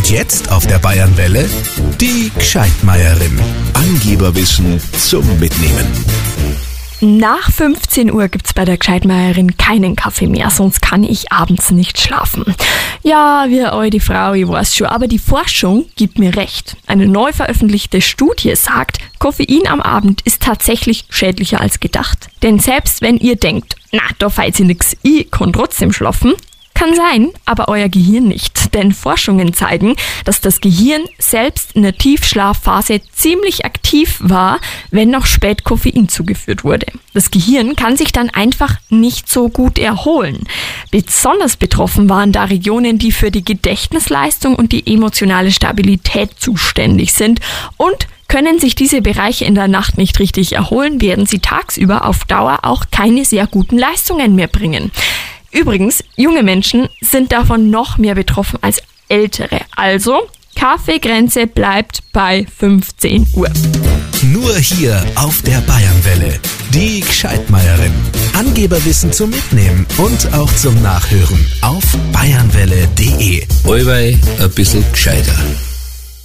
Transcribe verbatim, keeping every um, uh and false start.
Und jetzt auf der Bayernwelle die Gscheidmeierin. Angeberwissen zum Mitnehmen. Nach fünfzehn Uhr gibt's bei der Gscheidmeierin keinen Kaffee mehr, sonst kann ich abends nicht schlafen. Ja, wie alte Frau, ich weiß schon, aber die Forschung gibt mir recht. Eine neu veröffentlichte Studie sagt, Koffein am Abend ist tatsächlich schädlicher als gedacht. Denn selbst wenn ihr denkt, na, da fällt sich nix, ich kann trotzdem schlafen, kann sein, aber euer Gehirn nicht. Denn Forschungen zeigen, dass das Gehirn selbst in der Tiefschlafphase ziemlich aktiv war, wenn noch spät Koffein zugeführt wurde. Das Gehirn kann sich dann einfach nicht so gut erholen. Besonders betroffen waren da Regionen, die für die Gedächtnisleistung und die emotionale Stabilität zuständig sind. Und können sich diese Bereiche in der Nacht nicht richtig erholen, werden sie tagsüber auf Dauer auch keine sehr guten Leistungen mehr bringen. Übrigens, junge Menschen sind davon noch mehr betroffen als ältere. Also, Kaffeegrenze bleibt bei fünfzehn Uhr. Nur hier auf der Bayernwelle. Die Gscheidmeierin. Angeberwissen zum Mitnehmen und auch zum Nachhören auf bayernwelle punkt de. Allweil ein bisschen gescheiter.